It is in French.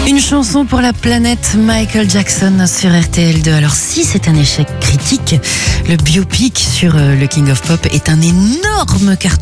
Une chanson pour la planète, Michael Jackson sur RTL2. Alors si c'est un échec critique, le biopic sur le King of Pop est un énorme carton.